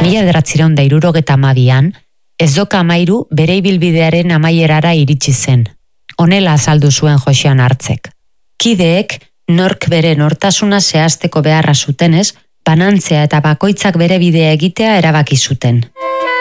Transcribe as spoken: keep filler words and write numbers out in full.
Mila bederatziehun eta hirurogeta hamabian, Ezdoka Amairu bere ibilbidearen amaierara iritsi zen. Honela azaldu zuen Joxean Hartzek. Kideek nork bere nortasuna zehazteko beharra zutenez, banantzea eta bakoitzak bere bidea egitea erabaki zuten.